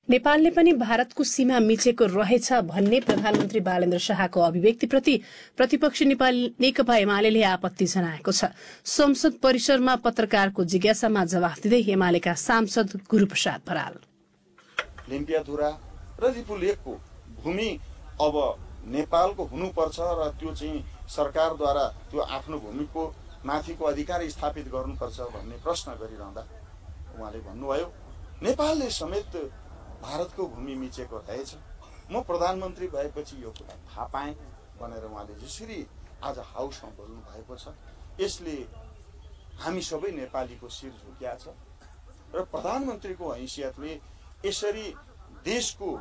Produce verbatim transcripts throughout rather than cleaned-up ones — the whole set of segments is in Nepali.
नेपालले पनि भारतको सीमा मिचेको रहेछ भन्ने प्रधानमन्त्री बालेन्द्र शाहको अभिव्यक्तिप्रति प्रतिपक्षी नेपाल नेकपा एमाले आपत्ति जनाएको छ। संसद परिसरमा पत्रकारको जिज्ञासामा जवाफ दिँदै एमालेका सांसद गुरूप्रसाद बराल, लिम्पियाधुरा र लिपुलेखको भूमि अब नेपालको हुनुपर्छ र त्यो चाहिँ सरकारद्वारा त्यो आफ्नो भूमिको माथिको अधिकार स्थापित गर्नुपर्छ भन्ने प्रश्न गरिरहँदा उहाँले भन्नुभयो नेपालले समेत भारतको भूमि मिचेको रहेछ। म प्रधानमन्त्री भएपछि यो कुरा थाहा पाएँ भनेर उहाँले जसरी आज हाउसमा बोल्नु भएको छ, यसले हामी सबै नेपालीको शिर झुक्या छ र प्रधानमन्त्रीको हैसियतले यसरी देशको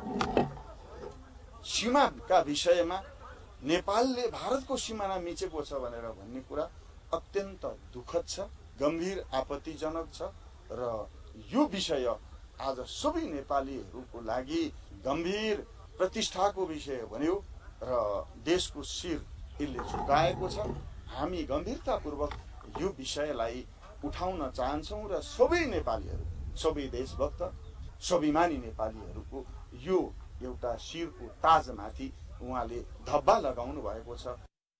सीमाका विषयमा नेपालले भारतको सिमाना मिचेको छ भनेर भन्ने कुरा अत्यन्त दुःखद छ, गम्भीर आपत्तिजनक छ र यो विषय आज सबै नेपालीहरूको लागि गम्भीर प्रतिष्ठाको विषय बन्यो र देशको शिर यसले झुकाएको छ। हामी गम्भीरतापूर्वक यो विषयलाई उठाउन चाहन्छौँ र सबै नेपालीहरू, सबै देशभक्त, स्वाभिमानी नेपालीहरूको यो एउटा शिरको ताजमाथि उहाँले धब्बा लगाउनु भएको छ।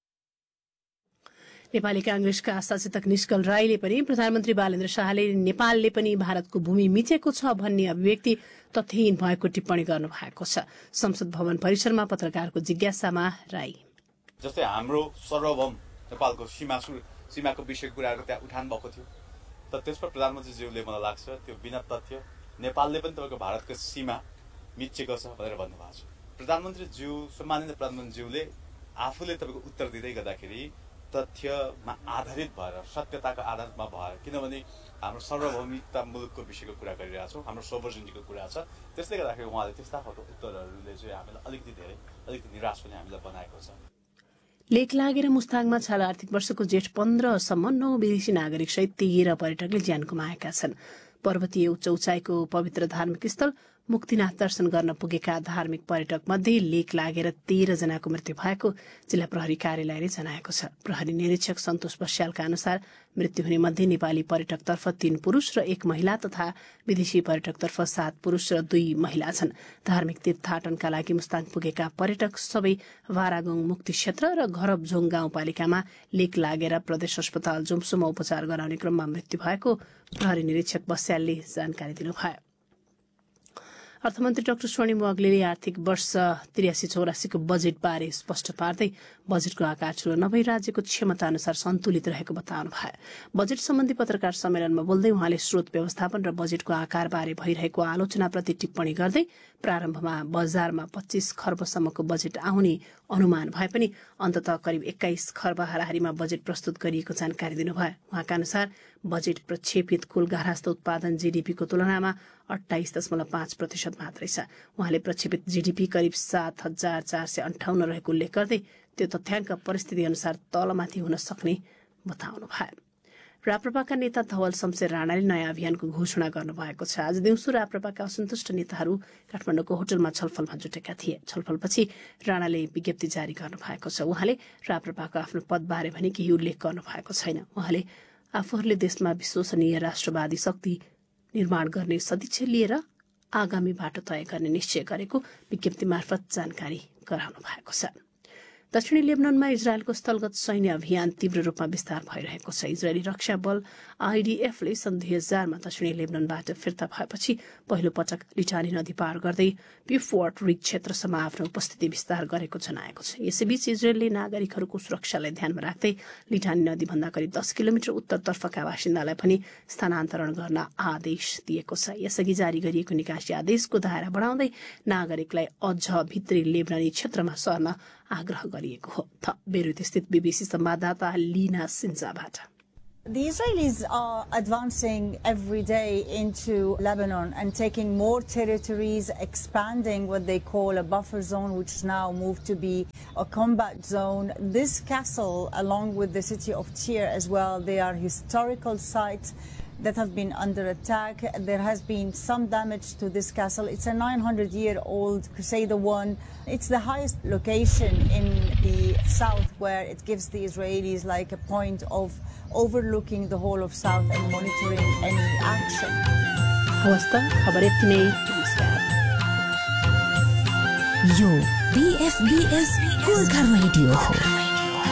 नेपाली कांग्रेसका सचेतक निष्कल राईले पनि प्रधानमन्त्री बालेन्द्र शाहले नेपालले पनि भारतको भूमि मिचेको छ भन्ने अभिव्यक्ति तथ्यहीन भएको टिप्पणी गर्नु भएको छ। संसद भवन परिसरमा पत्रकारको जिज्ञासामा राई, जस्तै हाम्रो सर्वभौम नेपालको सीमा सीमाको विषयको कुराहरू त्यहाँ उठान भएको थियो, तर त्यसमा प्रधानमन्त्रीज्यूले मलाई लाग्छ त्यो बिना तथ्य नेपालले पनि तपाईँको भारतको सीमा मिचेको छ भनेर भन्नुभएको छ। प्रधानमन्त्रीज्यू, सम्मानित प्रधानमन्त्रीज्यूले आफूले तपाईँको उत्तर दिँदै गर्दाखेरि तथ्यमा आधारित भएर, सत्यताको आधारमा भएर, किनभने हाम्रो सार्वभौमिकता मुलुकको विषयको कुरा गरिरहेको छौँ, हाम्रो सोभर्निटीको कुरा छ, त्यसले गर्दाखेरि उहाँले त्यस्ता खालको उत्तरहरूले चाहिँ हामीलाई अलिकति धेरै अलिकति निराश पनि हामीलाई बनाएको छ। लेक लागेर मुस्ताङमा चालु आर्थिक वर्षको जेठ पन्ध्रसम्म नौ विदेशी नागरिक सहित तेह्र पर्यटकले ज्यान गुमाएका छन्। पर्वतीय उच्च उचाइको पवित्र धार्मिक स्थल मुक्तिनाथ दर्शन गर्न पुगेका धार्मिक पर्यटक मध्ये लेक लागेर तेह्र जनाको मृत्यु भएको जिल्ला प्रहरी कार्यालयले जनाएको छ। प्रहरी निरीक्षक सन्तोष बस्यालका अनुसार मृत्यु हुने मध्ये नेपाली पर्यटकतर्फ तीन पुरूष र एक महिला तथा विदेशी पर्यटकतर्फ सात पुरूष र दुई महिला छन्। धार्मिक तीर्थाटनका लागि मुस्ताङ पुगेका पर्यटक सबै वारागुङ मुक्ति क्षेत्र र घरबझोङ गाउँपालिकामा लेक लागेर प्रदेश अस्पताल जुम्सुमा उपचार गराउने क्रममा मृत्यु भएको प्रहरी निरीक्षक बस्यालले जानकारी दिनुभयो। अर्थमन्त्री डाक्टर स्वर्णिम वाग्लेले आर्थिक वर्ष त्रियासी चौरासीको बजेट बारे स्पष्ट पार्दै बजेटको आकार ठूलो नभई राज्यको क्षमता अनुसार सन्तुलित रहेको बताउनु भयो। बजेट सम्बन्धी पत्रकार सम्मेलनमा बोल्दै उहाँले स्रोत व्यवस्थापन र बजेटको आकार बारे भइरहेको आलोचनाप्रति टिप्पणी गर्दै प्रारम्भमा बजारमा पच्चीस खर्बसम्मको बजेट आउने अनुमान भए पनि अन्ततः करिब एक्काइस खर्ब हाराहारीमा बजेट प्रस्तुत गरिएको जानकारी दिनुभयो। उहाँका अनुसार बजेट प्रक्षेपित कुल गार्हस्थ उत्पादन जीडीपीको तुलनामा अठाइस दशमलव पाँच प्रतिशत मात्रै छ। उहाँले प्रक्षेपित जीडीपी करिब सात हजार चार सय अन्ठाउन्न रहेको उल्लेख गर्दै त्यो तथ्याङ्क परिस्थिति अनुसार तलमाथि हुन सक्ने बताउनु भयो। राप्रपाका नेता धवल शमशेर राणाले नयाँ अभियानको घोषणा गर्नुभएको छ। आज दिउँसो राप्रपाका असन्तुष्ट नेताहरू काठमाडौँको होटलमा छलफलमा जुटेका थिए। छलफलपछि राणाले विज्ञप्ति जारी गर्नुभएको छ। उहाँले राप्रपाको आफ्नो पदबारे भने केही उल्लेख गर्नुभएको छैन। उहाँले आफूहरूले देशमा विश्वसनीय राष्ट्रवादी शक्ति निर्माण गर्ने सदिच्छा लिएर आगामी बाटो तय गर्ने निश्चय गरेको विज्ञप्ति मार्फत जानकारी गराउनु भएको छ। दक्षिणी लेबननमा इजरायलको स्थलगत सैन्य अभियान तीव्र रूपमा विस्तार भइरहेको छ। इजरायली रक्षा बल आईडीएफले सन् दुई हजारमा दक्षिणी लेबननबाट फिर्ता भएपछि पहिलो पटक लिटानी नदी पार गर्दै पिफोर्ट रिग क्षेत्रसम्म आफ्नो उपस्थिति विस्तार गरेको जनाएको छ। यसैबीच इजरायलले नागरिकहरूको सुरक्षालाई ध्यानमा राख्दै लिटानी नदीभन्दा करिब दस किलोमिटर उत्तरतर्फका बासिन्दालाई पनि स्थानान्तरण गर्न आदेश दिएको छ। यसअघि जारी गरिएको निकासी आदेशको दायरा बढाउँदै नागरिकलाई अझ भित्री लेबनानी क्षेत्रमा सर्न आग्रह गरिएको हो। बेरुत स्थित बीबीसी संवाददाता Leena सिन्जाबाट। The Israelis are advancing every day into Lebanon and taking more territories, expanding what they call a buffer zone, which is now moved to be a combat zone. This castle, along with the city of Tyre as well, they are historical sites that have been under attack. There has been some damage to this castle. It's a nine hundred year old Crusader one. It's the highest location in the south, where it gives the Israelis like a point of overlooking the whole of south and monitoring any action. हवस् त खबर यति नै। नमस्कार। यो बीएफबीएस गोर्खा रेडियो हो।